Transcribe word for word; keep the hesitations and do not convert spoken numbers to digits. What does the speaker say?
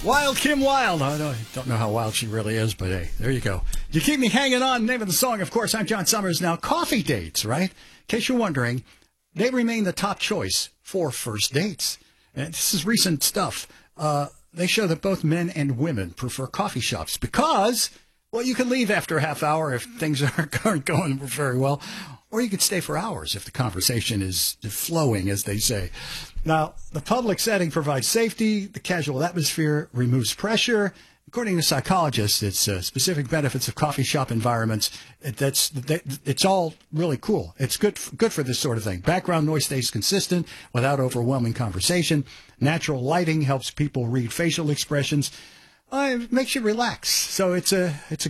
Wild Kim Wilde. I don't, don't know how wild she really is, but hey, there you go. You keep me hanging on. Name of the song, of course. I'm John Summers. Now, coffee dates, right? In case you're wondering, they remain the top choice for first dates. And this is recent stuff. Uh, they show that both men and women prefer coffee shops because, well, you can leave after a half hour if things aren't, aren't going very well, or you could stay for hours if the conversation is flowing, as they say. Now, the public setting provides safety. The casual atmosphere removes pressure. According to psychologists, it's uh, specific benefits of coffee shop environments. It, that's that, it's all really cool. It's good good for this sort of thing. Background noise stays consistent without overwhelming conversation. Natural lighting helps people read facial expressions. Uh, it makes you relax. So it's a it's a